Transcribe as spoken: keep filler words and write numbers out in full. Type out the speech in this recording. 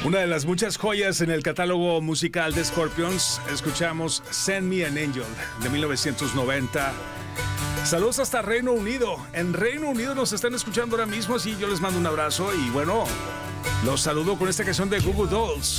Una de las muchas joyas en el catálogo musical de Scorpions, escuchamos Send Me an Angel de mil novecientos noventa. Saludos hasta Reino Unido. En Reino Unido nos están escuchando ahora mismo, así yo les mando un abrazo y bueno, los saludo con esta canción de Goo Goo Dolls.